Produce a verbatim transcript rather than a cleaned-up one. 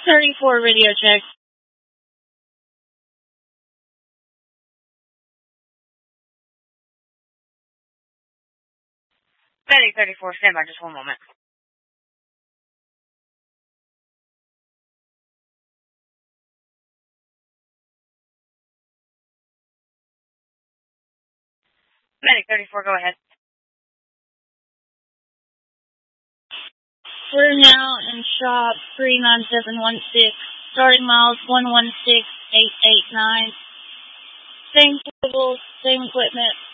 thirty-four radio check. Medic thirty-four, stand by just one moment. Medic thirty-four, go ahead. We're now in shop three nine seven one six, starting miles one one six eight eight nine. Same tables, same equipment.